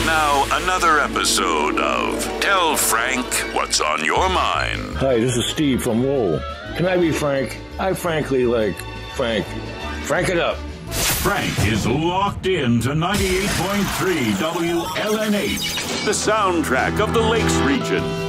Now, another episode of Tell Frank What's on Your Mind. Hi, this is Steve from Lowell. Can I be frank? I frankly like Frank. Frank it up. Frank is locked in to 98.3 WLNH, The soundtrack of the Lakes region.